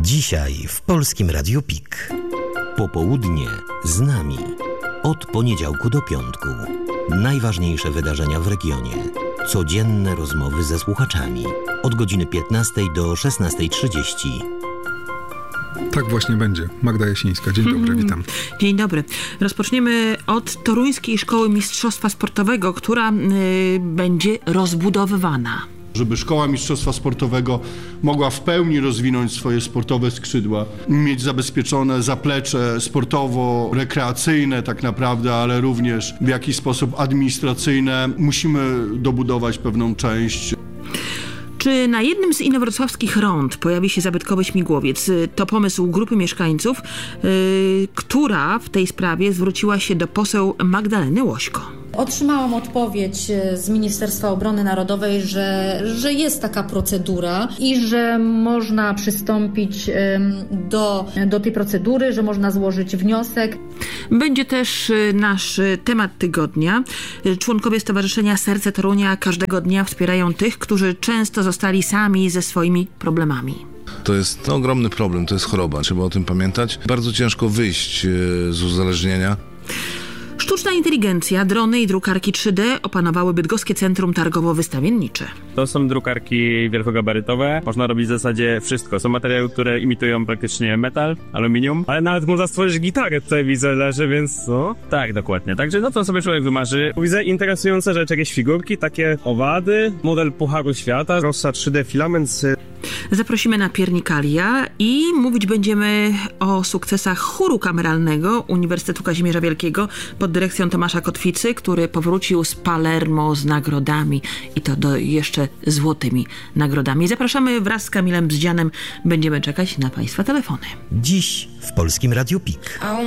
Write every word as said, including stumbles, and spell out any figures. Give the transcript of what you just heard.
Dzisiaj w Polskim Radiu P I K. Popołudnie z nami. Od poniedziałku do piątku. Najważniejsze wydarzenia w regionie. Codzienne rozmowy ze słuchaczami. Od godziny piętnastej do szesnastej trzydzieści. Tak właśnie będzie. Magda Jasińska. Dzień dobry, witam. Dzień dobry. Rozpoczniemy od Toruńskiej Szkoły Mistrzostwa Sportowego, która y, będzie rozbudowywana. Żeby Szkoła Mistrzostwa Sportowego mogła w pełni rozwinąć swoje sportowe skrzydła, mieć zabezpieczone zaplecze sportowo-rekreacyjne tak naprawdę, ale również w jakiś sposób administracyjne, musimy dobudować pewną część. Czy na jednym z inowrocławskich rond pojawi się zabytkowy śmigłowiec? To pomysł grupy mieszkańców, yy, która w tej sprawie zwróciła się do poseł Magdaleny Łośko. Otrzymałam odpowiedź z Ministerstwa Obrony Narodowej, że, że jest taka procedura i że można przystąpić do, do tej procedury, że można złożyć wniosek. Będzie też nasz temat tygodnia. Członkowie Stowarzyszenia Serce Torunia każdego dnia wspierają tych, którzy często zostali sami ze swoimi problemami. To jest no, ogromny problem, to jest choroba, trzeba o tym pamiętać. Bardzo ciężko wyjść z uzależnienia. Sztuczna inteligencja, drony i drukarki trzy D opanowały bydgoskie centrum targowo-wystawiennicze. To są drukarki wielkogabarytowe. Można robić w zasadzie wszystko. Są materiały, które imitują praktycznie metal, aluminium, ale nawet można stworzyć gitarę, tutaj widzę leży, więc no, tak, dokładnie. Także no to sobie człowiek wymarzy. Widzę interesujące rzeczy, jakieś figurki, takie owady, model Pucharu Świata, Rossa trzy D filament. Zaprosimy na piernikalia i mówić będziemy o sukcesach chóru kameralnego Uniwersytetu Kazimierza Wielkiego pod dyrekcją Tomasza Kotwicy, który powrócił z Palermo z nagrodami i to do jeszcze złotymi nagrodami. Zapraszamy wraz z Kamilem Bzdzianem. Będziemy czekać na Państwa telefony. Dziś w Polskim Radiu P I K.